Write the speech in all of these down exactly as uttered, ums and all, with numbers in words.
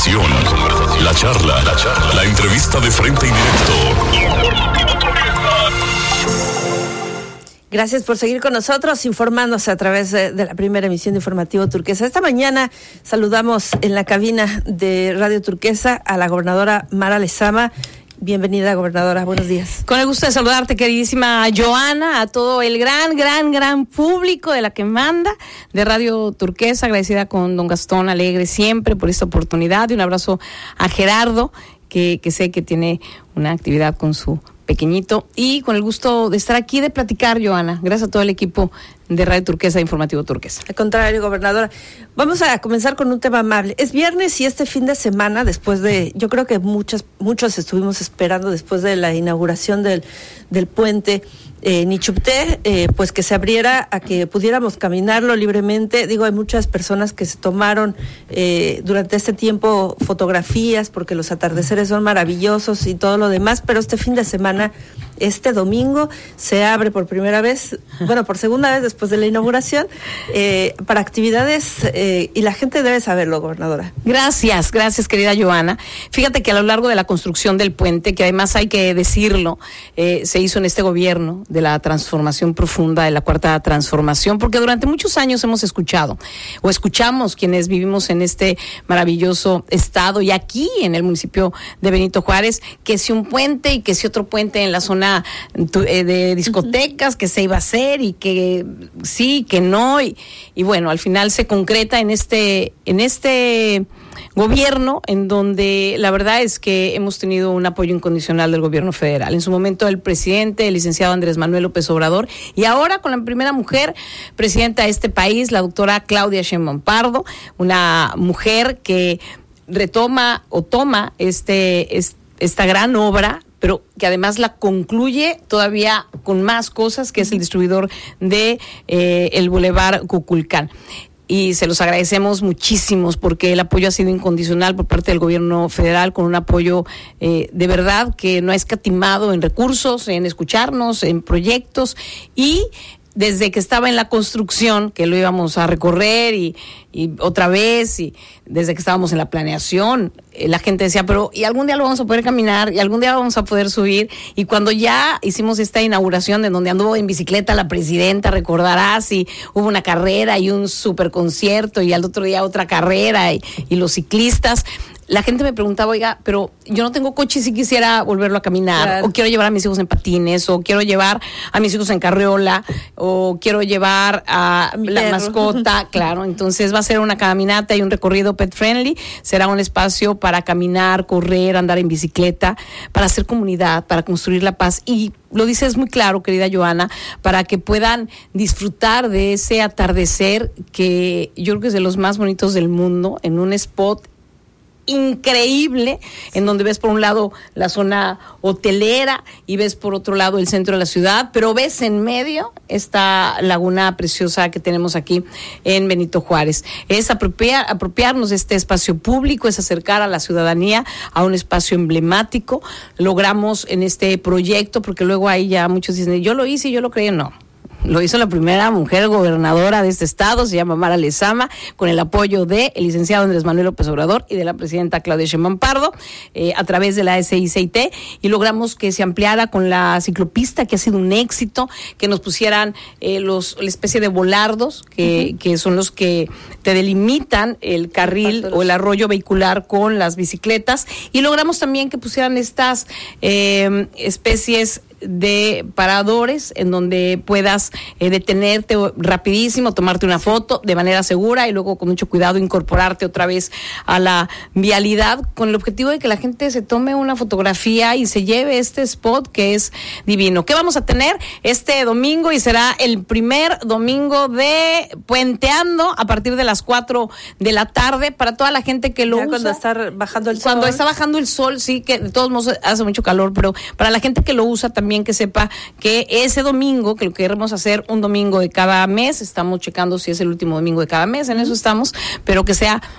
conversación, la charla, la charla, la entrevista de frente y directo. Gracias por seguir con nosotros, informándose a través de, de la primera emisión de Informativo Turquesa. Esta mañana saludamos en la cabina de Radio Turquesa a la gobernadora Mara Lezama. Bienvenida, gobernadora, buenos días. Con el gusto de saludarte, queridísima Joana, a todo el gran, gran, gran público de la que manda de Radio Turquesa, agradecida con don Gastón Alegre siempre por esta oportunidad, y un abrazo a Gerardo, que, que sé que tiene una actividad con su pequeñito, y con el gusto de estar aquí, de platicar, Joana. Gracias a todo el equipo de Radio Turquesa, Informativo Turquesa. Al contrario, gobernadora. Vamos a comenzar con un tema amable. Es viernes y este fin de semana, después de, yo creo que muchos, muchos estuvimos esperando después de la inauguración del, del puente eh, Nichupté, eh, pues que se abriera a que pudiéramos caminarlo libremente. Digo, hay muchas personas que se tomaron eh, durante este tiempo fotografías porque los atardeceres son maravillosos y todo lo demás, pero este fin de semana, este domingo, se abre por primera vez, bueno, por segunda vez después de la inauguración, eh, para actividades, eh, y la gente debe saberlo, gobernadora. Gracias, gracias, querida Joana. Fíjate que a lo largo de la construcción del puente, que además hay que decirlo, eh, se hizo en este gobierno de la transformación profunda, de la cuarta transformación, porque durante muchos años hemos escuchado, o escuchamos quienes vivimos en este maravilloso estado, y aquí en el municipio de Benito Juárez, que si un puente y que si otro puente en la zona de discotecas, uh-huh, que se iba a hacer y que sí, que no, y, y bueno, al final se concreta en este, en este gobierno, en donde la verdad es que hemos tenido un apoyo incondicional del gobierno federal. En su momento el presidente, el licenciado Andrés Manuel López Obrador, y ahora con la primera mujer presidenta de este país, la doctora Claudia Sheinbaum Pardo, una mujer que retoma o toma este, este esta gran obra, pero que además la concluye todavía con más cosas, que es el distribuidor de eh, el Boulevard Cuculcán. Y se los agradecemos muchísimos porque el apoyo ha sido incondicional por parte del gobierno federal, con un apoyo eh, de verdad que no ha escatimado en recursos, en escucharnos, en proyectos, y desde que estaba en la construcción, que lo íbamos a recorrer y, y otra vez, y desde que estábamos en la planeación, eh, la gente decía, pero ¿y algún día lo vamos a poder caminar? ¿Y algún día vamos a poder subir? Y cuando ya hicimos esta inauguración, en donde anduvo en bicicleta la presidenta, recordarás, y hubo una carrera y un super concierto, y al otro día otra carrera, y, y los ciclistas, la gente me preguntaba, oiga, pero yo no tengo coche, si quisiera volverlo a caminar, claro, o quiero llevar a mis hijos en patines, o quiero llevar a mis hijos en carriola, o quiero llevar a la perro. mascota, claro. Entonces va a ser una caminata y un recorrido pet friendly, será un espacio para caminar, correr, andar en bicicleta, para hacer comunidad, para construir la paz, y lo dices muy claro, querida Joana, para que puedan disfrutar de ese atardecer que yo creo que es de los más bonitos del mundo, en un spot increíble, en donde ves por un lado la zona hotelera y ves por otro lado el centro de la ciudad, pero ves en medio esta laguna preciosa que tenemos aquí en Benito Juárez. Es apropiar, apropiarnos de este espacio público, es acercar a la ciudadanía a un espacio emblemático. Logramos en este proyecto, porque luego ahí ya muchos dicen, yo lo hice y yo lo creí, no. Lo hizo la primera mujer gobernadora de este estado, se llama Mara Lezama, con el apoyo del licenciado Andrés Manuel López Obrador y de la presidenta Claudia Sheinbaum Pardo, eh, a través de la S I C I T, y logramos que se ampliara con la ciclopista, que ha sido un éxito, que nos pusieran eh, los la especie de volardos, que, uh-huh, que son los que te delimitan el carril o el arroyo vehicular con las bicicletas, y logramos también que pusieran estas eh, especies de paradores en donde puedas eh, detenerte rapidísimo, tomarte una foto de manera segura y luego con mucho cuidado incorporarte otra vez a la vialidad, con el objetivo de que la gente se tome una fotografía y se lleve este spot que es divino. ¿Qué vamos a tener este domingo? Y será el primer domingo de Puenteando a partir de las cuatro de la tarde para toda la gente que lo ya usa. Cuando está bajando el sol. Cuando está bajando el sol, sí, que de todos modos hace mucho calor, pero para la gente que lo usa también que sepa que ese domingo, que lo queremos hacer un domingo de cada mes, estamos checando si es el último domingo de cada mes, en eso estamos, pero que sea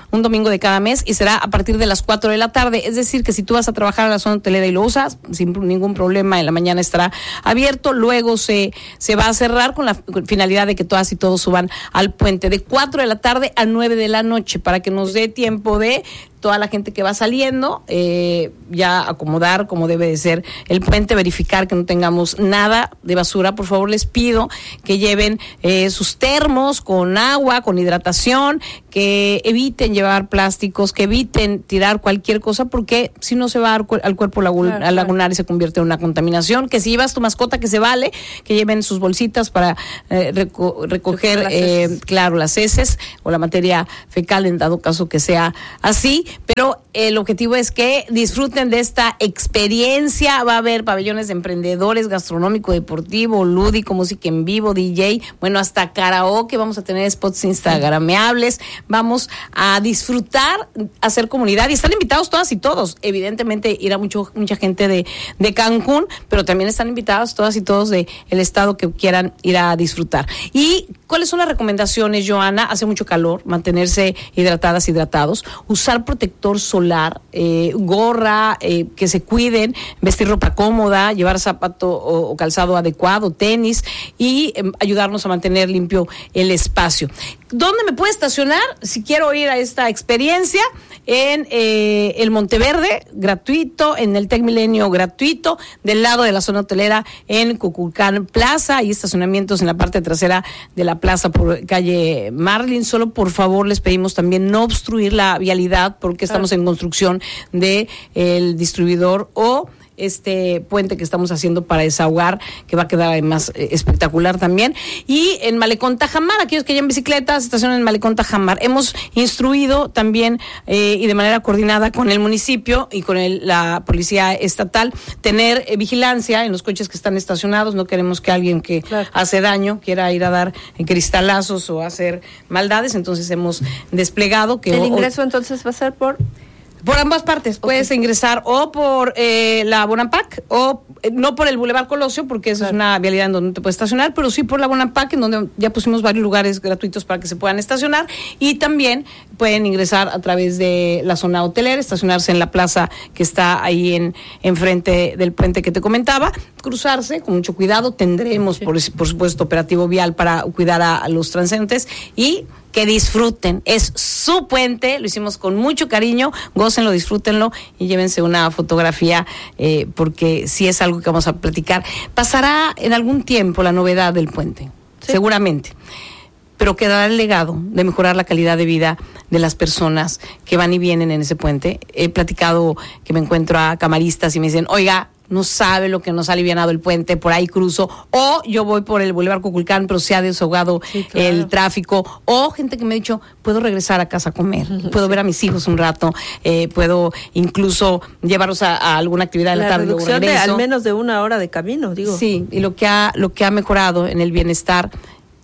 un domingo de cada mes y será a partir de las cuatro de la tarde. Es decir, que si tú vas a trabajar a la zona hotelera y lo usas, sin ningún problema, en la mañana estará abierto, luego se, se va a cerrar con la finalidad de que todas y todos suban al puente de cuatro de la tarde a nueve de la noche para que nos dé tiempo de toda la gente que va saliendo, eh, ya acomodar como debe de ser el puente, verificar que no tengamos nada de basura. Por favor, les pido que lleven eh, sus termos con agua, con hidratación, que eviten llevar plásticos, que eviten tirar cualquier cosa, porque si no se va al, al cuerpo lagun- claro, al lagunar claro. y se convierte en una contaminación. Que si llevas tu mascota, que se vale, que lleven sus bolsitas para eh, reco- recoger, eh, claro, las heces o la materia fecal, en dado caso que sea así. Pero el objetivo es que disfruten de esta experiencia. Va a haber pabellones de emprendedores, gastronómico, deportivo, lúdico, música en vivo, D J, bueno, hasta karaoke, vamos a tener spots instagrameables, vamos a disfrutar, hacer comunidad, y están invitados todas y todos. Evidentemente irá mucho, mucha gente de, de Cancún, pero también están invitados todas y todos de el estado que quieran ir a disfrutar. ¿Y cuáles son las recomendaciones, Joana? Hace mucho calor, mantenerse hidratadas, hidratados, usar protector solar, eh, gorra, eh, que se cuiden, vestir ropa cómoda, llevar zapato o, o calzado adecuado, tenis, y eh, ayudarnos a mantener limpio el espacio. ¿Dónde me puedo estacionar si quiero ir a esta experiencia? En eh, el Monteverde, gratuito, en el Tec Milenio, gratuito, del lado de la zona hotelera en Cuculcán Plaza, y estacionamientos en la parte trasera de la plaza por calle Marlin. Solo por favor les pedimos también no obstruir la vialidad, porque estamos en construcción de el distribuidor o este puente que estamos haciendo para desahogar, que va a quedar además eh, espectacular también. Y en Malecón Tajamar, aquellos que llevan bicicletas, estacionan en Malecón Tajamar. Hemos instruido también eh, y de manera coordinada con el municipio y con el, la policía estatal, tener eh, vigilancia en los coches que están estacionados. No queremos que alguien que claro. hace daño quiera ir a dar eh, cristalazos o hacer maldades, entonces hemos desplegado que... ¿El ingreso o, entonces va a ser por...? Por ambas partes, okay. Puedes ingresar o por eh, la Bonampak o eh, no por el Boulevard Colosio, porque esa claro. es una vialidad en donde no te puedes estacionar, pero sí por la Bonampak, en donde ya pusimos varios lugares gratuitos para que se puedan estacionar, y también pueden ingresar a través de la zona hotelera, estacionarse en la plaza que está ahí en enfrente del puente que te comentaba, cruzarse con mucho cuidado. Tendremos, sí. por, por supuesto, operativo vial para cuidar a, a los transeúntes, y que disfruten. Es su puente, lo hicimos con mucho cariño, gócenlo, disfrútenlo y llévense una fotografía, eh, porque sí es algo que vamos a platicar. Pasará en algún tiempo la novedad del puente, sí. seguramente, pero quedará el legado de mejorar la calidad de vida de las personas que van y vienen en ese puente. He platicado que me encuentro a camaristas y me dicen, oiga, no sabe lo que nos ha alivianado el puente, por ahí cruzo, o yo voy por el Boulevard Cuculcán, pero se ha desahogado sí, claro. el tráfico, o gente que me ha dicho, puedo regresar a casa a comer, puedo sí. ver a mis hijos un rato, eh, puedo incluso llevarlos a, a alguna actividad de la, la tarde. Reducción de al menos de una hora de camino, digo. Sí, y lo que ha, lo que ha mejorado en el bienestar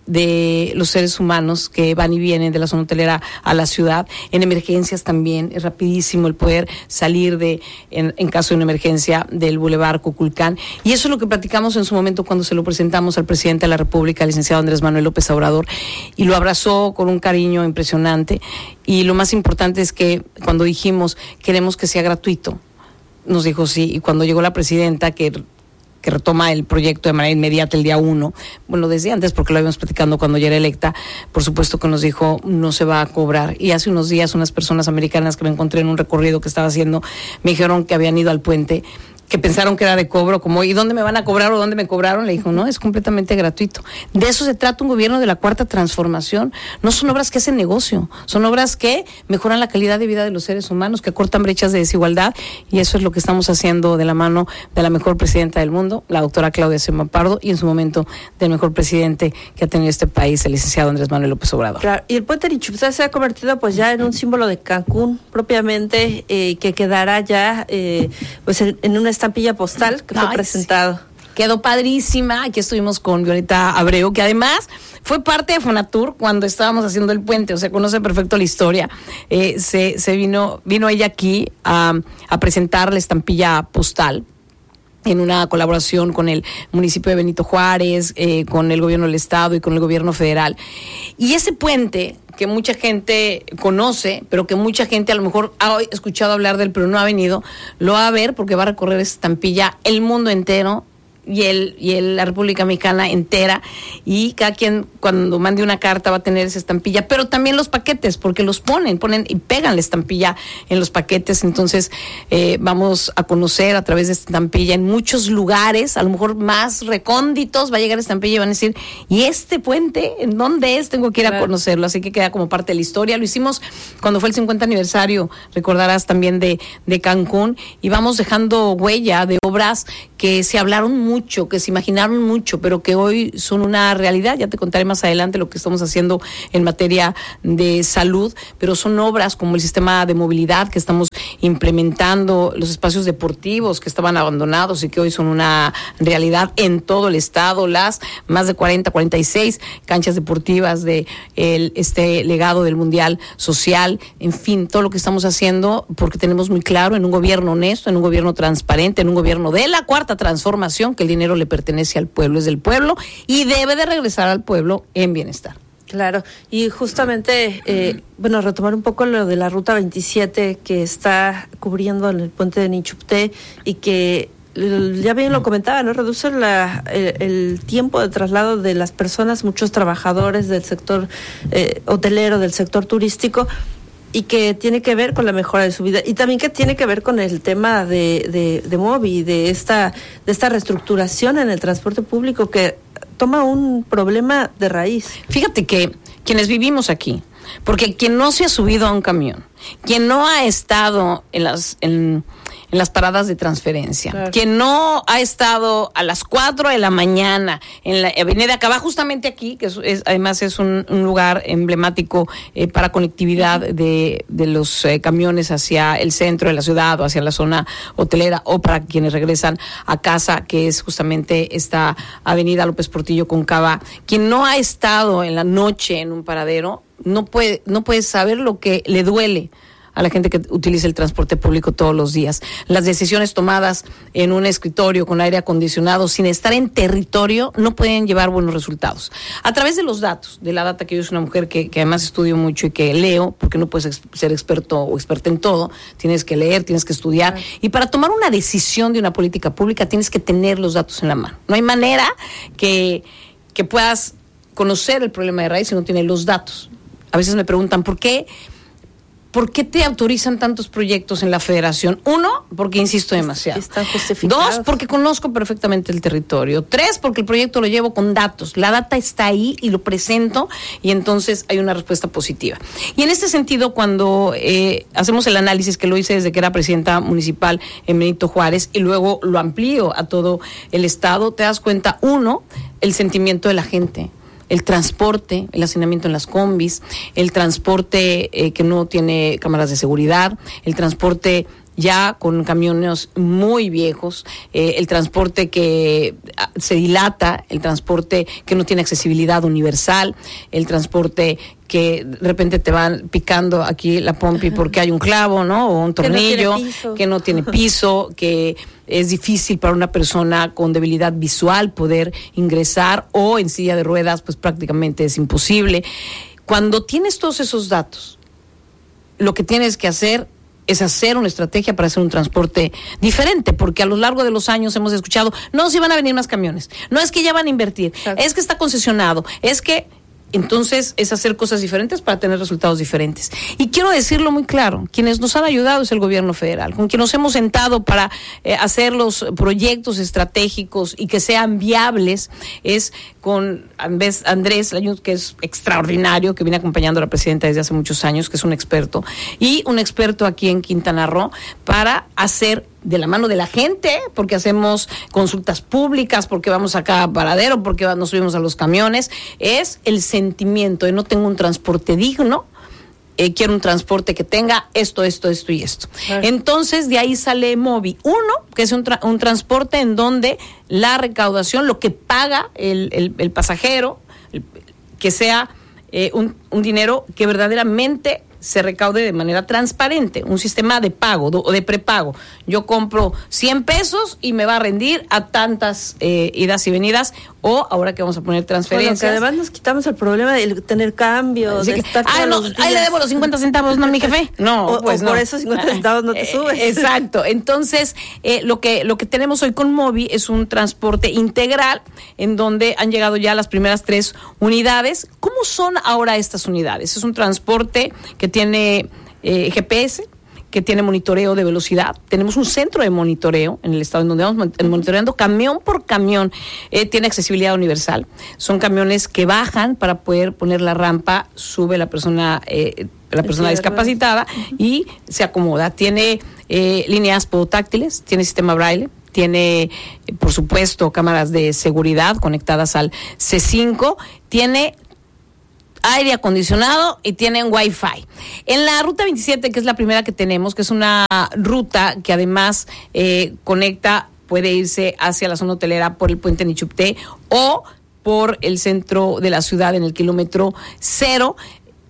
de los seres humanos que van y vienen de la zona hotelera a la ciudad. En emergencias también es rapidísimo el poder salir de, en, en caso de una emergencia, del Boulevard Cuculcán. Y eso es lo que platicamos en su momento cuando se lo presentamos al presidente de la República, el licenciado Andrés Manuel López Obrador, y lo abrazó con un cariño impresionante. Y lo más importante es que cuando dijimos queremos que sea gratuito, nos dijo sí. Y cuando llegó la presidenta, que que retoma el proyecto de manera inmediata el día uno, bueno, desde antes, porque lo habíamos platicando cuando ya era electa, por supuesto que nos dijo, no se va a cobrar. Y hace unos días unas personas americanas que me encontré en un recorrido que estaba haciendo, me dijeron que habían ido al puente, que pensaron que era de cobro, como, ¿y dónde me van a cobrar o dónde me cobraron? Le dijo, no, es completamente gratuito. De eso se trata un gobierno de la Cuarta Transformación. No son obras que hacen negocio, son obras que mejoran la calidad de vida de los seres humanos, que acortan brechas de desigualdad, y eso es lo que estamos haciendo de la mano de la mejor presidenta del mundo, la doctora Claudia Sheinbaum Pardo, y en su momento del mejor presidente que ha tenido este país, el licenciado Andrés Manuel López Obrador. Claro, y el puente Nichuptá se ha convertido pues ya en un símbolo de Cancún propiamente, eh, que quedará ya eh, pues en, en una estampilla postal que fue Ay, presentado. Sí. Quedó padrísima. Aquí estuvimos con Violeta Abreu, que además fue parte de Fonatur cuando estábamos haciendo el puente, o sea, conoce perfecto la historia. Eh, se, se vino, vino ella aquí a, a presentar la estampilla postal en una colaboración con el municipio de Benito Juárez, eh, con el gobierno del estado y con el gobierno federal. Y ese puente que mucha gente conoce, pero que mucha gente a lo mejor ha escuchado hablar de él, pero no ha venido, lo va a ver porque va a recorrer esa estampilla el mundo entero y el y el, la República Mexicana entera, y cada quien cuando mande una carta va a tener esa estampilla, pero también los paquetes, porque los ponen, ponen y pegan la estampilla en los paquetes. Entonces eh, vamos a conocer a través de esta estampilla en muchos lugares, a lo mejor más recónditos, va a llegar esta estampilla y van a decir, ¿y este puente en dónde es? Tengo que ir a conocerlo, así que queda como parte de la historia. Lo hicimos cuando fue el cincuenta aniversario, recordarás, también de, de Cancún, y vamos dejando huella de obras que se hablaron mucho, que se imaginaron mucho, pero que hoy son una realidad. Ya te contaré más adelante lo que estamos haciendo en materia de salud, pero son obras como el sistema de movilidad que estamos implementando, los espacios deportivos que estaban abandonados y que hoy son una realidad en todo el estado, las más de cuarenta, cuarenta y seis canchas deportivas de el, este legado del Mundial Social, en fin, todo lo que estamos haciendo porque tenemos muy claro, en un gobierno honesto, en un gobierno transparente, en un gobierno de la cuarta transformación, que el dinero le pertenece al pueblo, es del pueblo y debe de regresar al pueblo en bienestar. Claro, y justamente, eh, bueno, retomar un poco lo de la Ruta veintisiete que está cubriendo en el puente de Nichupté y que ya bien lo comentaba, ¿no? Reduce la, el, el tiempo de traslado de las personas, muchos trabajadores del sector eh, hotelero, del sector turístico, y que tiene que ver con la mejora de su vida y también que tiene que ver con el tema de de, de Movi, de esta de esta reestructuración en el transporte público que toma un problema de raíz. Fíjate que quienes vivimos aquí, porque quien no se ha subido a un camión, quien no ha estado en las en, en las paradas de transferencia, claro, quien no ha estado a las cuatro de la mañana en la avenida Acabá, justamente aquí, que es, es además es un, un lugar emblemático eh, para conectividad de, de los eh, camiones hacia el centro de la ciudad o hacia la zona hotelera, o para quienes regresan a casa, que es justamente esta avenida López Portillo con Cava. Quien no ha estado en la noche en un paradero no puede no puede saber lo que le duele a la gente que utiliza el transporte público todos los días. Las decisiones tomadas en un escritorio con aire acondicionado sin estar en territorio no pueden llevar buenos resultados. A través de los datos, de la data, que yo soy una mujer que, que además estudio mucho y que leo, porque no puedes ex- ser experto o experta en todo, tienes que leer, tienes que estudiar, sí. Y para tomar una decisión de una política pública tienes que tener los datos en la mano. No hay manera que, que puedas conocer el problema de raíz si no tienes los datos. A veces me preguntan, ¿por qué? ¿Por qué te autorizan tantos proyectos en la federación? Uno, porque insisto demasiado. Están justificados. Dos, porque conozco perfectamente el territorio. Tres, porque el proyecto lo llevo con datos. La data está ahí y lo presento y entonces hay una respuesta positiva. Y en este sentido, cuando eh, hacemos el análisis, que lo hice desde que era presidenta municipal en Benito Juárez y luego lo amplío a todo el estado, te das cuenta, uno, el sentimiento de la gente. El transporte, el hacinamiento en las combis, el transporte eh, que no tiene cámaras de seguridad, el transporte ya con camiones muy viejos, eh, el transporte que se dilata, el transporte que no tiene accesibilidad universal, el transporte que de repente te van picando aquí la pompi porque hay un clavo, ¿no? O un tornillo, que no tiene piso, que, no tiene piso, que es difícil para una persona con debilidad visual poder ingresar, o en silla de ruedas, pues prácticamente es imposible. Cuando tienes todos esos datos, lo que tienes que hacer es hacer una estrategia para hacer un transporte diferente, porque a lo largo de los años hemos escuchado, no, si van a venir más camiones, no es que ya van a invertir, exacto, es que está concesionado, es que... Entonces es hacer cosas diferentes para tener resultados diferentes. Y quiero decirlo muy claro, quienes nos han ayudado es el gobierno federal, con quien nos hemos sentado para eh, hacer los proyectos estratégicos y que sean viables, es con Andrés Layún, que es extraordinario, que viene acompañando a la presidenta desde hace muchos años, que es un experto, y un experto aquí en Quintana Roo, para hacer de la mano de la gente, porque hacemos consultas públicas, porque vamos a cada paradero, porque nos subimos a los camiones, es el sentimiento de no tengo un transporte digno, eh, quiero un transporte que tenga esto, esto, esto y esto. Claro. Entonces, de ahí sale Movi. Uno, que es un, tra- un transporte en donde la recaudación, lo que paga el, el, el pasajero, el, que sea eh, un, un dinero que verdaderamente se recaude de manera transparente, un sistema de pago o de prepago. Yo compro cien pesos y me va a rendir a tantas eh, idas y venidas, o ahora que vamos a poner transferencias. Bueno, que además nos quitamos el problema de tener cambios, de que, estar ah, no, ahí le debo los cincuenta centavos, no, mi jefe. No, o, pues o no. por esos cincuenta centavos no te subes. Eh, exacto. Entonces, eh, lo que lo que tenemos hoy con Movi es un transporte integral en donde han llegado ya las primeras tres unidades. ¿Cómo son ahora estas unidades? Es un transporte que tiene eh, G P S, que tiene monitoreo de velocidad. Tenemos un centro de monitoreo en el estado en donde vamos monitoreando camión por camión. Eh, tiene accesibilidad universal. Son camiones que bajan para poder poner la rampa, sube la persona eh, la persona discapacitada y se acomoda. Tiene eh, líneas podotáctiles, tiene sistema braille, tiene, eh, por supuesto, cámaras de seguridad conectadas al C cinco, tiene aire acondicionado y tienen Wi-Fi. En la ruta veintisiete, que es la primera que tenemos, que es una ruta que además eh, conecta, puede irse hacia la zona hotelera por el puente Nichupté o por el centro de la ciudad en el kilómetro cero.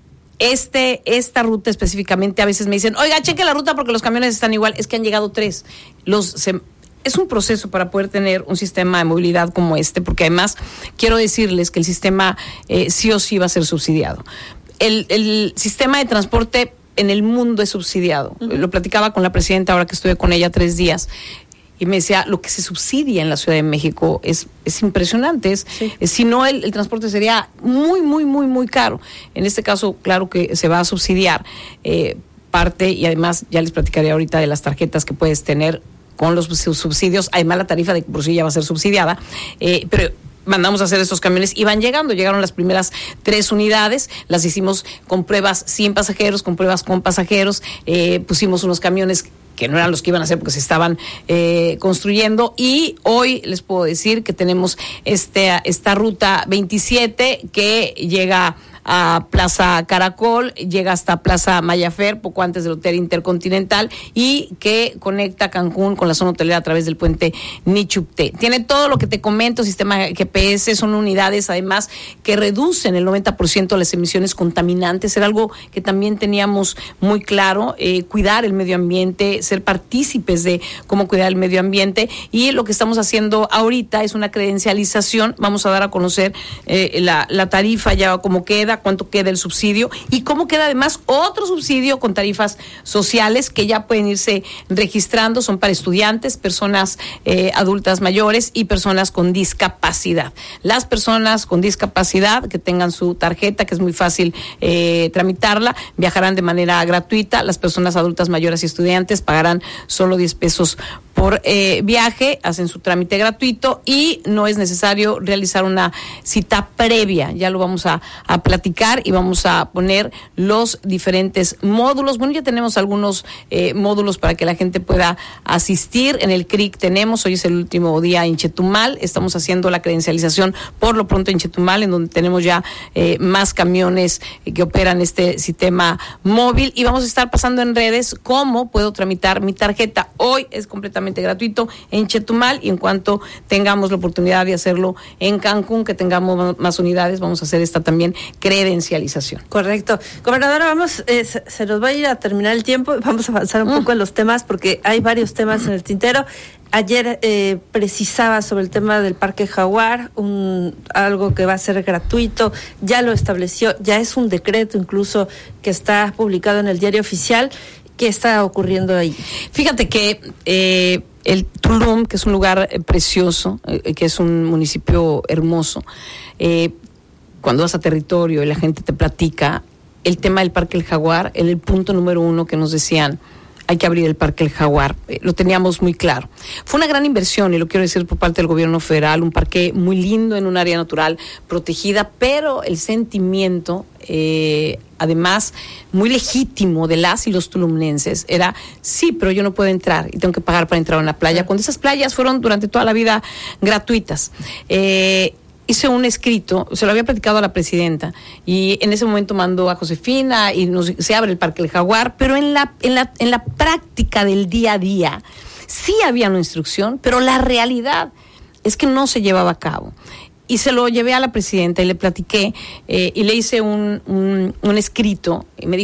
Este, esta ruta específicamente, a veces me dicen, oiga, cheque la ruta porque los camiones están igual. Es que han llegado tres. Los se, Es un proceso para poder tener un sistema de movilidad como este, porque además quiero decirles que el sistema eh, sí o sí va a ser subsidiado. El, el sistema de transporte en el mundo es subsidiado. Uh-huh. Lo platicaba con la presidenta ahora que estuve con ella tres días. Y me decía, lo que se subsidia en la Ciudad de México es, es impresionante. Es, sí. es, si no, el, el transporte sería muy, muy, muy, muy caro. En este caso, claro que se va a subsidiar eh, parte, y además ya les platicaré ahorita de las tarjetas que puedes tener con los subsidios. Además, la tarifa de por sí ya va a ser subsidiada. Eh, pero mandamos a hacer estos camiones y van llegando. Llegaron las primeras tres unidades, las hicimos con pruebas sin pasajeros, con pruebas con pasajeros. Eh, pusimos unos camiones que no eran los que iban a hacer porque se estaban eh, construyendo, y hoy les puedo decir que tenemos este, esta ruta veintisiete que llega a Plaza Caracol, llega hasta Plaza Mayafer, poco antes del Hotel Intercontinental, y que conecta Cancún con la zona hotelera a través del puente Nichupté. Tiene todo lo que te comento, sistema G P S, son unidades además que reducen el noventa por ciento de las emisiones contaminantes. Era algo que también teníamos muy claro, eh, cuidar el medio ambiente, ser partícipes de cómo cuidar el medio ambiente, y lo que estamos haciendo ahorita es una credencialización. Vamos a dar a conocer eh, la, la tarifa ya cómo queda, cuánto queda el subsidio y cómo queda además otro subsidio con tarifas sociales que ya pueden irse registrando. Son para estudiantes, personas eh, adultas mayores y personas con discapacidad. Las personas con discapacidad que tengan su tarjeta, que es muy fácil eh, tramitarla, viajarán de manera gratuita. Las personas adultas mayores y estudiantes pagarán solo diez pesos por eh, viaje, hacen su trámite gratuito y no es necesario realizar una cita previa. Ya lo vamos a, a platicar y vamos a poner los diferentes módulos. Bueno, ya tenemos algunos eh, módulos para que la gente pueda asistir. En el C R I C tenemos, hoy es el último día en Chetumal, estamos haciendo la credencialización por lo pronto en Chetumal, en donde tenemos ya eh, más camiones eh, que operan este sistema móvil, y vamos a estar pasando en redes cómo puedo tramitar mi tarjeta. Hoy es completamente gratuito en Chetumal, y en cuanto tengamos la oportunidad de hacerlo en Cancún, que tengamos más unidades, vamos a hacer esta también credencialización. Correcto. Gobernadora, vamos, eh, se, se nos va a ir a terminar el tiempo, vamos a avanzar un mm. poco en los temas porque hay varios temas en el tintero. Ayer eh, precisaba sobre el tema del Parque Jaguar, un, algo que va a ser gratuito, ya lo estableció, ya es un decreto incluso que está publicado en el Diario Oficial. ¿Qué está ocurriendo ahí? Fíjate que eh, el Tulum, que es un lugar eh, precioso, eh, que es un municipio hermoso, eh, cuando vas a territorio y la gente te platica, el tema del Parque El Jaguar, el, el punto número uno que nos decían, hay que abrir el Parque El Jaguar, eh, lo teníamos muy claro. Fue una gran inversión, y lo quiero decir por parte del gobierno federal, un parque muy lindo en un área natural protegida, pero el sentimiento, eh, además, muy legítimo de las y los tulumnenses era, sí, pero yo no puedo entrar y tengo que pagar para entrar a una playa, cuando esas playas fueron durante toda la vida gratuitas. Eh, Hice un escrito, se lo había platicado a la presidenta, y en ese momento mandó a Josefina y nos, se abre el Parque El Jaguar, pero en la, en la, en la práctica del día a día sí había una instrucción, pero la realidad es que no se llevaba a cabo. Y se lo llevé a la presidenta y le platiqué eh, y le hice un, un, un escrito, y me dijo,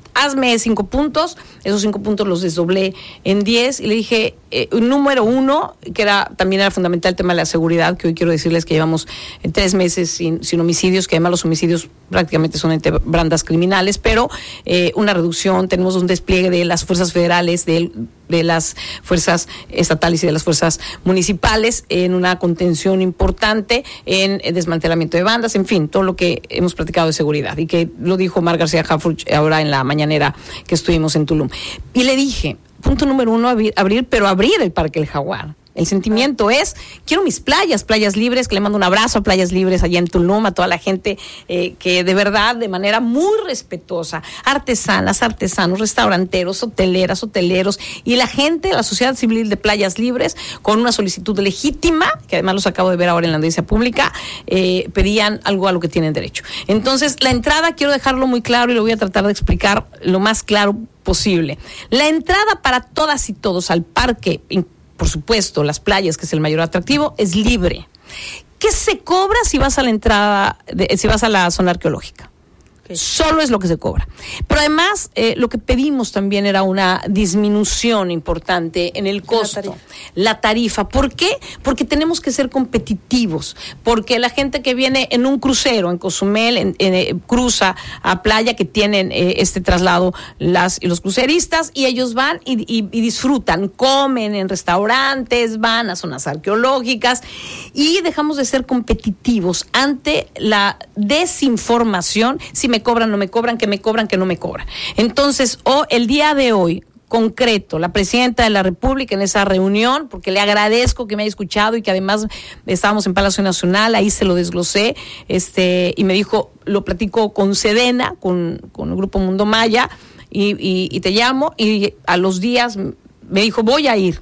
hazme cinco puntos, esos cinco puntos los desdoblé en diez y le dije, eh, número uno, que era también era fundamental el tema de la seguridad, que hoy quiero decirles que llevamos eh, tres meses sin, sin homicidios, que además los homicidios prácticamente son entre bandas criminales, pero eh, una reducción, tenemos un despliegue de las fuerzas federales, de, de las fuerzas estatales y de las fuerzas municipales, en una contención importante, en, en desmantelamiento de bandas, en fin, todo lo que hemos platicado de seguridad, y que lo dijo Mar García Harfuch ahora en la mañanera que estuvimos en Tulum. Y le dije, punto número uno, abrir, abrir pero abrir el Parque El Jaguar. El sentimiento es, quiero mis playas, playas libres, que le mando un abrazo a Playas Libres allá en Tulum, a toda la gente eh, que de verdad, de manera muy respetuosa, artesanas, artesanos, restauranteros, hoteleras, hoteleros, y la gente, la sociedad civil de Playas Libres, con una solicitud legítima, que además los acabo de ver ahora en la audiencia pública, eh, pedían algo a lo que tienen derecho. Entonces, la entrada, quiero dejarlo muy claro y lo voy a tratar de explicar lo más claro posible. La entrada para todas y todos al parque, por supuesto, las playas, que es el mayor atractivo, es libre. ¿Qué se cobra si vas a la entrada, de, si vas a la zona arqueológica? Okay. Solo es lo que se cobra. Pero además, eh, lo que pedimos también era una disminución importante en el costo. La tarifa. La tarifa. ¿Por qué? Porque tenemos que ser competitivos. Porque la gente que viene en un crucero en Cozumel, en, en, eh, cruza a playa, que tienen eh, este traslado las y los cruceristas, y ellos van y, y, y disfrutan, comen en restaurantes, van a zonas arqueológicas, y dejamos de ser competitivos ante la desinformación. Si me cobran, no me cobran, que me cobran, que no me cobran. Entonces, oh, el día de hoy, concreto, la presidenta de la República en esa reunión, porque le agradezco que me haya escuchado y que además estábamos en Palacio Nacional, ahí se lo desglosé, este, y me dijo, lo platico con Sedena, con, con el Grupo Mundo Maya, y, y, y te llamo, y a los días me dijo, voy a ir,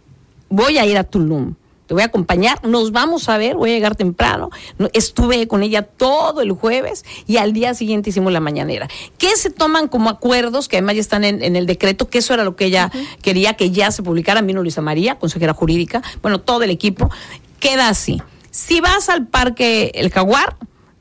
voy a ir a Tulum. Te voy a acompañar, nos vamos a ver, voy a llegar temprano. Estuve con ella todo el jueves y al día siguiente hicimos la mañanera. ¿Qué se toman como acuerdos? Que además ya están en, en el decreto, que eso era lo que ella uh-huh. quería que ya se publicara. Vino Luisa María, consejera jurídica, bueno, todo el equipo. Queda así. Si vas al Parque El Jaguar,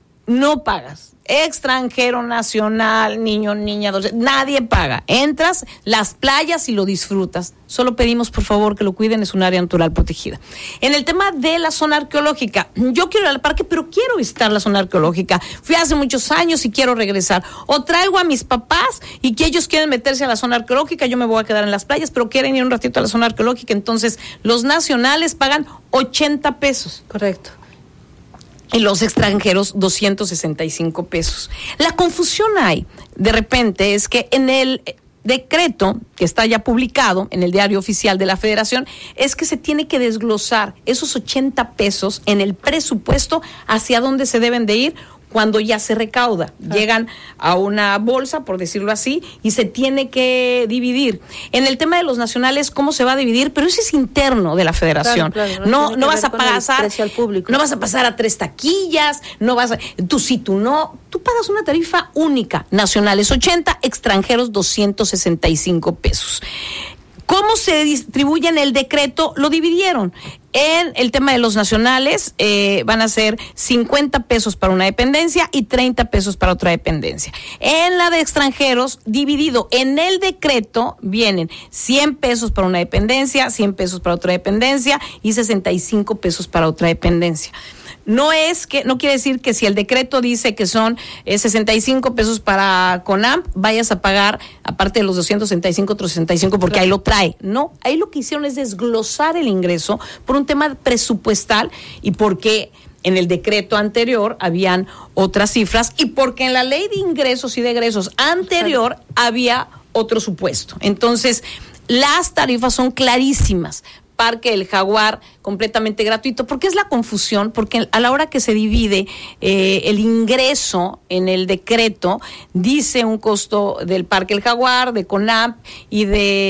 no pagas. Extranjero, nacional, niño, niña, nadie paga. Entras, las playas y lo disfrutas. Solo pedimos, por favor, que lo cuiden, es un área natural protegida. En el tema de la zona arqueológica, yo quiero ir al parque, pero quiero visitar la zona arqueológica. Fui hace muchos años y quiero regresar. O traigo a mis papás y que ellos quieren meterse a la zona arqueológica, yo me voy a quedar en las playas, pero quieren ir un ratito a la zona arqueológica. Entonces, los nacionales pagan ochenta pesos. Correcto. Y los extranjeros doscientos sesenta y cinco pesos. La confusión hay, de repente, es que en el decreto que está ya publicado en el Diario Oficial de la Federación, es que se tiene que desglosar esos ochenta pesos en el presupuesto hacia dónde se deben de ir cuando ya se recauda. Ah. Llegan a una bolsa, por decirlo así, y se tiene que dividir. En el tema de los nacionales, ¿cómo se va a dividir? Pero eso es interno de la Federación. Claro, claro, no no, no vas a pasar, no vas a pasar a tres taquillas, no vas a, tú sí, tú no. Tú pagas una tarifa única, nacionales ochenta, extranjeros doscientos sesenta y cinco pesos. ¿Cómo se distribuye en el decreto? Lo dividieron. En el tema de los nacionales eh, van a ser cincuenta pesos para una dependencia y treinta pesos para otra dependencia. En la de extranjeros, dividido en el decreto, vienen cien pesos para una dependencia, cien pesos para otra dependencia y sesenta y cinco pesos para otra dependencia. No es que, no quiere decir que si el decreto dice que son eh, sesenta y cinco pesos para CONAMP, vayas a pagar, aparte de los doscientos sesenta y cinco, otros sesenta y cinco, porque ahí lo trae. No, ahí lo que hicieron es desglosar el ingreso por un tema presupuestal y porque en el decreto anterior habían otras cifras y porque en la ley de ingresos y de egresos anterior había otro supuesto. Entonces, las tarifas son clarísimas. Parque El Jaguar completamente gratuito. ¿Por qué es la confusión? Porque a la hora que se divide eh, el ingreso en el decreto, dice un costo del Parque El Jaguar, de CONAMP y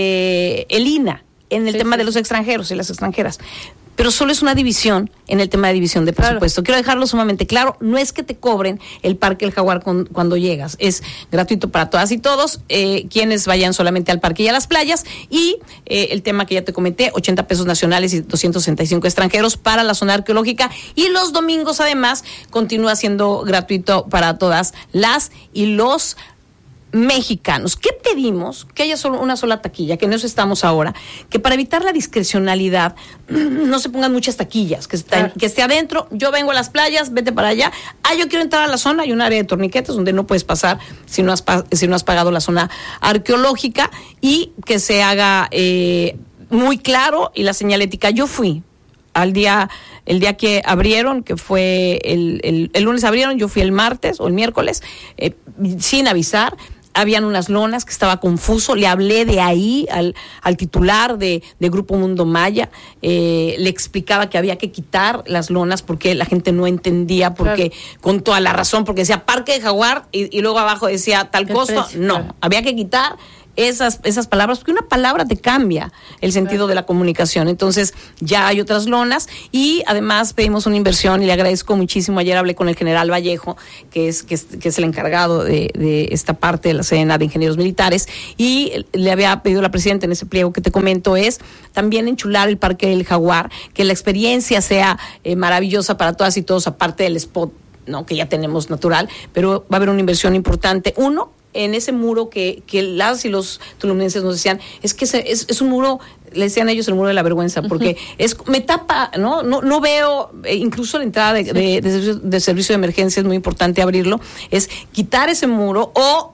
de el I N A en el sí, tema sí. de los extranjeros y las extranjeras. Pero solo es una división en el tema de división de presupuesto. Claro. Quiero dejarlo sumamente claro, no es que te cobren el Parque El Jaguar con, cuando llegas, es gratuito para todas y todos, eh, quienes vayan solamente al parque y a las playas, y eh, el tema que ya te comenté, ochenta pesos nacionales y doscientos sesenta y cinco extranjeros para la zona arqueológica, y los domingos además continúa siendo gratuito para todas las y los mexicanos. ¿Qué pedimos? Que haya solo una sola taquilla, que en eso estamos ahora, que para evitar la discrecionalidad no se pongan muchas taquillas, que, está, claro. que esté adentro, yo vengo a las playas, vete para allá, ah, yo quiero entrar a la zona, hay un área de torniquetes donde no puedes pasar si no has, si no has pagado la zona arqueológica, y que se haga eh, muy claro y la señalética. Yo fui al día, el día que abrieron, que fue el, el, el lunes abrieron, yo fui el martes o el miércoles, eh, sin avisar. Habían unas lonas que estaba confuso, le hablé de ahí al, al titular de, de Grupo Mundo Maya, eh, le explicaba que había que quitar las lonas porque la gente no entendía, porque claro. con toda la razón, porque decía Parque de Jaguar y, y luego abajo decía tal costo, precio, no, claro. había que quitar esas esas palabras, porque una palabra te cambia el sentido claro. de la comunicación. Entonces ya hay otras lonas y además pedimos una inversión y le agradezco muchísimo. Ayer hablé con el general Vallejo, que es que es, que es el encargado de, de esta parte de la Sedena de Ingenieros Militares, y le había pedido a la presidenta en ese pliego que te comento, es también enchular el Parque del Jaguar, que la experiencia sea eh, maravillosa para todas y todos, aparte del spot, ¿no?, que ya tenemos natural, pero va a haber una inversión importante. Uno, en ese muro que, que las y los tulumenses nos decían, es que es, es, es un muro, le decían ellos el muro de la vergüenza, porque uh-huh. es me tapa, ¿no? No, no veo, eh, incluso la entrada de, sí. de, de, servicio, de servicio de emergencia es muy importante abrirlo, es quitar ese muro o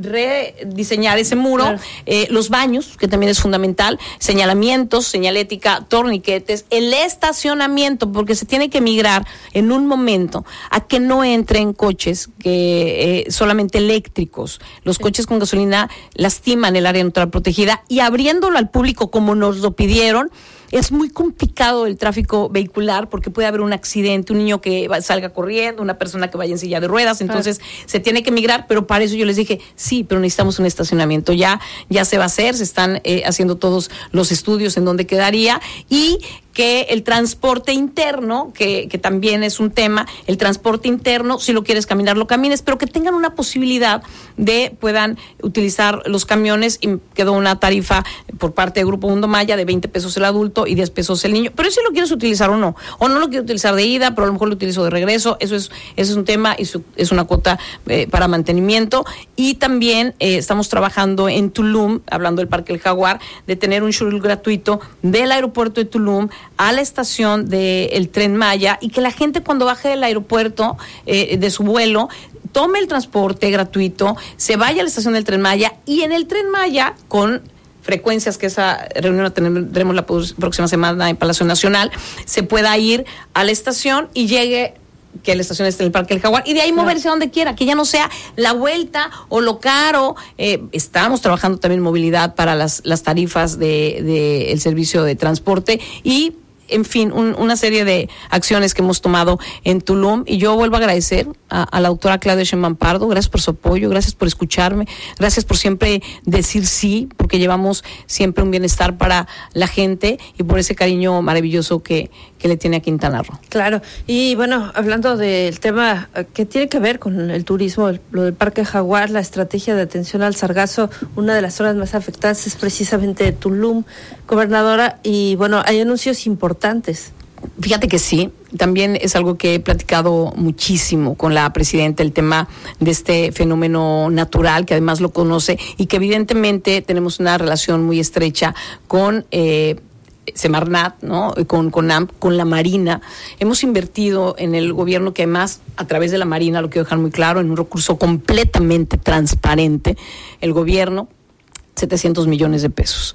rediseñar ese muro, claro. eh, los baños, que también es fundamental, señalamientos, señalética, torniquetes, el estacionamiento, porque se tiene que migrar en un momento a que no entren coches que eh, solamente eléctricos. Los sí. coches con gasolina lastiman el área natural protegida, y abriéndolo al público como nos lo pidieron, es muy complicado el tráfico vehicular, porque puede haber un accidente, un niño que va, salga corriendo, una persona que vaya en silla de ruedas, entonces claro. se tiene que migrar, pero para eso yo les dije, sí, pero necesitamos un estacionamiento, ya, ya se va a hacer, se están eh, haciendo todos los estudios en dónde quedaría, y que el transporte interno, que, que también es un tema, el transporte interno, si lo quieres caminar, lo camines, pero que tengan una posibilidad de puedan utilizar los camiones, y quedó una tarifa por parte de Grupo Mundo Maya de veinte pesos el adulto y diez pesos el niño, pero si lo quieres utilizar o no, o no lo quiero utilizar de ida, pero a lo mejor lo utilizo de regreso, eso es, eso es un tema, y su, es una cuota eh, para mantenimiento. Y también eh, estamos trabajando en Tulum, hablando del Parque del Jaguar, de tener un shuttle gratuito del aeropuerto de Tulum a la estación del Tren Maya, y que la gente cuando baje del aeropuerto eh, de su vuelo tome el transporte gratuito, se vaya a la estación del Tren Maya, y en el Tren Maya, con frecuencias, que esa reunión la tendremos la próxima semana en Palacio Nacional, se pueda ir a la estación y llegue, que la estación esté en el Parque del Jaguar, y de ahí moverse a donde quiera, que ya no sea la vuelta o lo caro. Eh, estamos trabajando también en movilidad para las, las tarifas de, de el servicio de transporte, y en fin, un, una serie de acciones que hemos tomado en Tulum, y yo vuelvo a agradecer a, a la doctora Claudia Sheinbaum Pardo, gracias por su apoyo, gracias por escucharme, gracias por siempre decir sí, porque llevamos siempre un bienestar para la gente, y por ese cariño maravilloso que, que le tiene a Quintana Roo. Claro, y bueno, hablando del tema que tiene que ver con el turismo, el, lo del Parque Jaguar, la estrategia de atención al sargazo, una de las zonas más afectadas es precisamente Tulum, gobernadora, y bueno, hay anuncios importantes. Fíjate que sí, también es algo que he platicado muchísimo con la presidenta, el tema de este fenómeno natural, que además lo conoce, y que evidentemente tenemos una relación muy estrecha con eh, Semarnat, ¿no? Con, con A M P, con la Marina. Hemos invertido en el gobierno, que además a través de la Marina, lo quiero dejar muy claro, en un recurso completamente transparente, el gobierno, setecientos millones de pesos.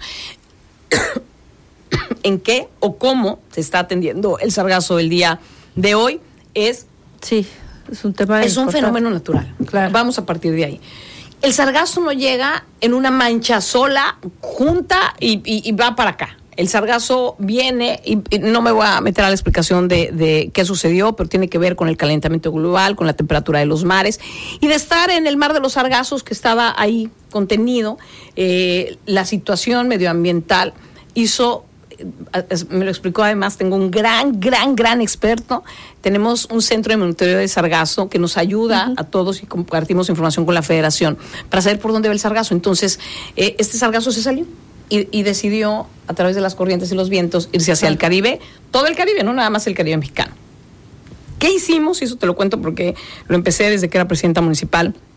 ¿En qué o cómo se está atendiendo el sargazo del día de hoy? Es, sí, es un tema es un fenómeno natural. Claro. Vamos a partir de ahí. El sargazo no llega en una mancha sola, junta y, y, y va para acá. El sargazo viene, y, y no me voy a meter a la explicación de, de qué sucedió, pero tiene que ver con el calentamiento global, con la temperatura de los mares, y de estar en el mar de los sargazos, que estaba ahí contenido. Eh, la situación medioambiental hizo, me lo explicó además, tengo un gran, gran, gran experto. Tenemos un centro de monitoreo de sargazo que nos ayuda uh-huh. a todos, y compartimos información con la Federación para saber por dónde va el sargazo. Entonces, eh, este sargazo se salió y, y decidió, a través de las corrientes y los vientos, irse hacia el Caribe, todo el Caribe, no nada más el Caribe mexicano. ¿Qué hicimos? Y eso te lo cuento porque lo empecé desde que era presidenta municipal.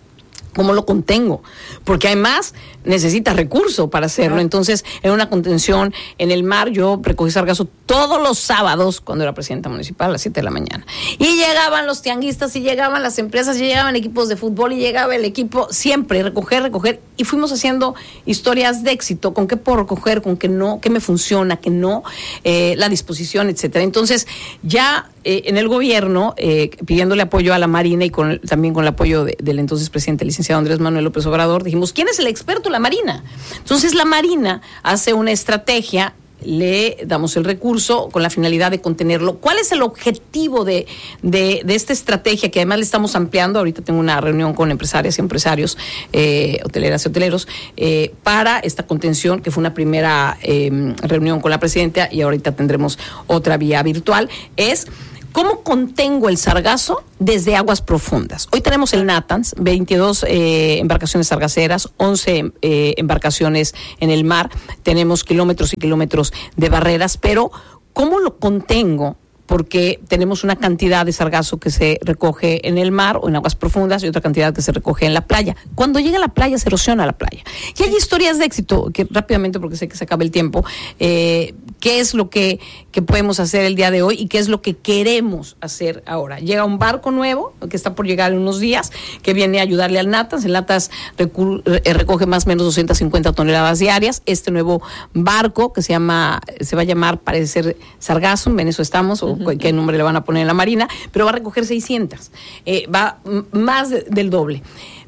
¿Cómo lo contengo? Porque además necesita recurso para hacerlo. Entonces, en una contención en el mar, yo recogí sargazo todos los sábados cuando era presidenta municipal a las siete de la mañana. Y llegaban los tianguistas, y llegaban las empresas, y llegaban equipos de fútbol, y llegaba el equipo, siempre recoger, recoger. Y fuimos haciendo historias de éxito, con qué puedo recoger, con qué no, qué me funciona, qué no, eh, la disposición, etcétera. Entonces, ya eh, en el gobierno, eh, pidiéndole apoyo a la Marina y con, también con el apoyo de, del entonces presidente, licenciado Andrés Manuel López Obrador, dijimos, ¿quién es el experto? La Marina. Entonces, la Marina hace una estrategia, le damos el recurso con la finalidad de contenerlo. ¿Cuál es el objetivo de, de, de esta estrategia que además le estamos ampliando? Ahorita tengo una reunión con empresarias y empresarios, eh, hoteleras y hoteleros, eh, para esta contención, que fue una primera eh, reunión con la presidenta, y ahorita tendremos otra vía virtual. Es ¿cómo contengo el sargazo desde aguas profundas? Hoy tenemos el NATANS, veintidós eh, embarcaciones sargaceras, once eh, embarcaciones en el mar, tenemos kilómetros y kilómetros de barreras, pero ¿cómo lo contengo? Porque tenemos una cantidad de sargazo que se recoge en el mar o en aguas profundas y otra cantidad que se recoge en la playa. Cuando llega a la playa, se erosiona la playa. Y hay historias de éxito, que rápidamente, porque sé que se acaba el tiempo, eh, qué es lo que, que podemos hacer el día de hoy y qué es lo que queremos hacer ahora. Llega un barco nuevo, que está por llegar en unos días, que viene a ayudarle al NATANS. El NATANS recu- recoge más o menos doscientas cincuenta toneladas diarias. Este nuevo barco, que se llama, se va a llamar, parece ser Sargazo, en eso estamos, o qué nombre le van a poner en la Marina, pero va a recoger seiscientas, eh, va m- más de, del doble.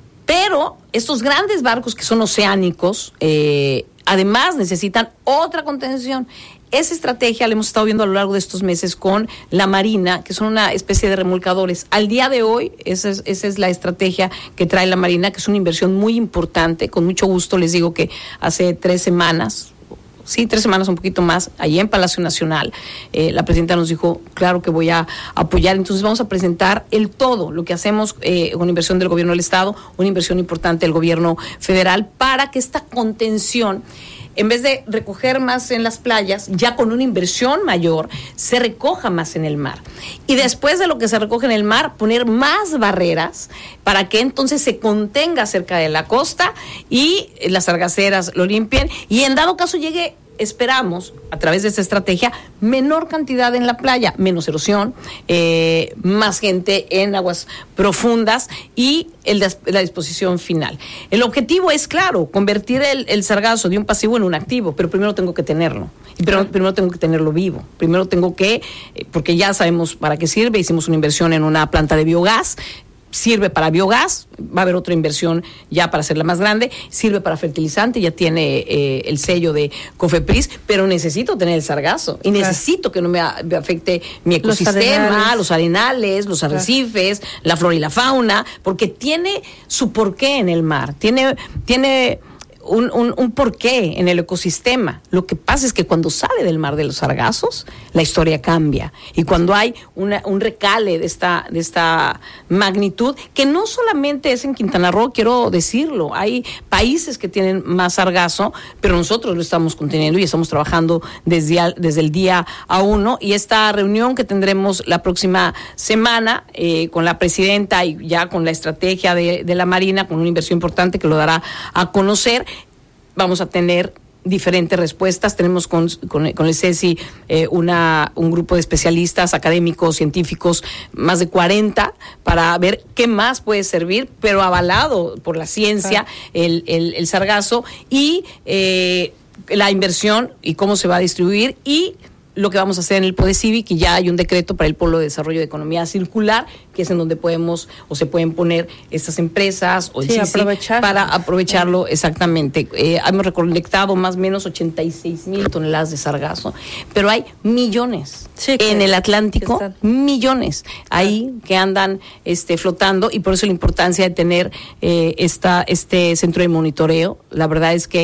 Pero estos grandes barcos que son oceánicos, eh, además necesitan otra contención. Esa estrategia la hemos estado viendo a lo largo de estos meses con la Marina, que son una especie de remolcadores. Al día de hoy, esa es, esa es la estrategia que trae la Marina, que es una inversión muy importante. Con mucho gusto les digo que hace tres semanas, sí, tres semanas, un poquito más, allí en Palacio Nacional, eh, la presidenta nos dijo, claro que voy a apoyar. Entonces vamos a presentar el todo, lo que hacemos eh, con inversión del gobierno del Estado, una inversión importante del gobierno federal, para que esta contención, en vez de recoger más en las playas, ya con una inversión mayor, se recoja más en el mar. Y después de lo que se recoge en el mar, poner más barreras para que entonces se contenga cerca de la costa y las sargaceras lo limpien, y en dado caso llegue, esperamos, a través de esta estrategia, menor cantidad en la playa, menos erosión, eh, más gente en aguas profundas y el des- la disposición final. El objetivo es, claro, convertir el, el sargazo de un pasivo en un activo, pero primero tengo que tenerlo. Y primero, primero tengo que tenerlo vivo. Primero tengo que, eh, porque ya sabemos para qué sirve, hicimos una inversión en una planta de biogás, sirve para biogás, va a haber otra inversión ya para hacerla más grande, sirve para fertilizante, ya tiene eh, el sello de COFEPRIS, pero necesito tener el sargazo y necesito que no me, a, me afecte mi ecosistema, los arenales, los, arenales, los arrecifes, claro, la flora y la fauna, porque tiene su porqué en el mar, tiene, tiene Un, un, un porqué en el ecosistema. Lo que pasa es que cuando sale del mar de los sargazos, la historia cambia. Y cuando hay una, un recale de esta, de esta magnitud, que no solamente es en Quintana Roo, quiero decirlo, hay países que tienen más sargazo, pero nosotros lo estamos conteniendo y estamos trabajando desde, desde el día a uno. Y esta reunión que tendremos la próxima semana eh, con la presidenta y ya con la estrategia de, de la Marina, con una inversión importante que lo dará a conocer, vamos a tener diferentes respuestas. Tenemos con, con, con el CECI eh, una, un grupo de especialistas, académicos, científicos, más de cuarenta, para ver qué más puede servir, pero avalado por la ciencia, claro, el, el, el sargazo y eh, la inversión y cómo se va a distribuir, y lo que vamos a hacer en el PODECIVIC, y ya hay un decreto para el Polo de Desarrollo de Economía Circular, que es en donde podemos o se pueden poner estas empresas o el sí, C I C I aprovechar. para aprovecharlo, sí, exactamente. Eh, hemos recolectado más o menos ochenta y seis mil toneladas de sargazo, pero hay millones, sí, en que, el Atlántico, millones ahí que andan este, flotando, y por eso la importancia de tener eh, esta, este centro de monitoreo. La verdad es que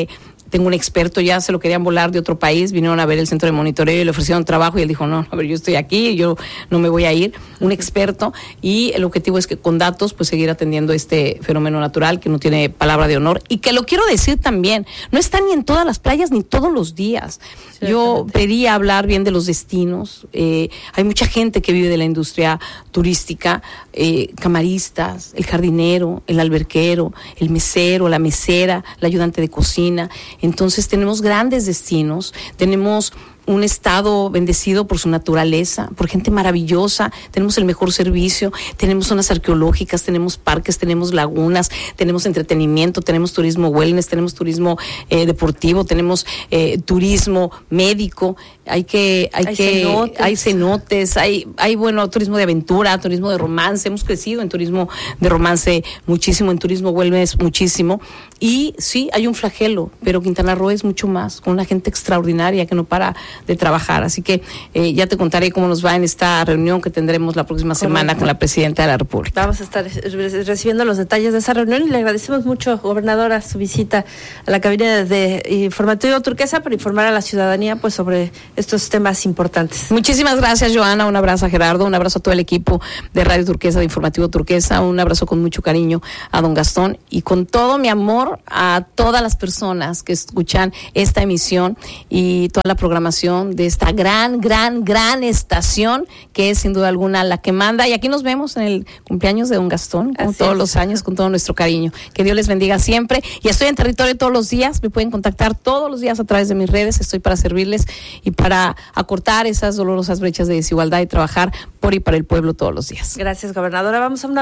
tengo un experto, ya se lo querían volar de otro país, vinieron a ver el centro de monitoreo y le ofrecieron trabajo y él dijo, no, a ver, yo estoy aquí, yo no me voy a ir, un experto, y el objetivo es que con datos pues seguir atendiendo este fenómeno natural que no tiene palabra de honor, y que lo quiero decir también, no está ni en todas las playas ni todos los días. Yo pedí hablar bien de los destinos, eh, hay mucha gente que vive de la industria turística, eh, camaristas, el jardinero, el alberquero, el mesero, la mesera, la ayudante de cocina. Entonces tenemos grandes destinos, tenemos un estado bendecido por su naturaleza, por gente maravillosa, tenemos el mejor servicio, tenemos zonas arqueológicas, tenemos parques, tenemos lagunas, tenemos entretenimiento, tenemos turismo wellness, tenemos turismo eh, deportivo, tenemos eh, turismo médico, hay que, hay, hay que, cenotes. hay cenotes, hay, hay bueno, turismo de aventura, turismo de romance, hemos crecido en turismo de romance muchísimo, en turismo wellness muchísimo, y sí, hay un flagelo, pero Quintana Roo es mucho más, con una gente extraordinaria que no para de trabajar, así que eh, ya te contaré cómo nos va en esta reunión que tendremos la próxima Correcto. semana con la Presidenta de la República. Vamos a estar recibiendo los detalles de esa reunión y le agradecemos mucho, gobernadora, su visita a la cabina de Informativo Turquesa para informar a la ciudadanía pues sobre estos temas importantes. Muchísimas gracias, Joana, un abrazo a Gerardo, un abrazo a todo el equipo de Radio Turquesa, de Informativo Turquesa, un abrazo con mucho cariño a don Gastón y con todo mi amor a todas las personas que escuchan esta emisión y toda la programación de esta gran, gran, gran estación que es sin duda alguna la que manda. Y aquí nos vemos en el cumpleaños de don Gastón, como Así todos es. los años, con todo nuestro cariño. Que Dios les bendiga siempre. Y estoy en territorio todos los días, me pueden contactar todos los días a través de mis redes, estoy para servirles y para acortar esas dolorosas brechas de desigualdad y trabajar por y para el pueblo todos los días. Gracias, gobernadora. Vamos a una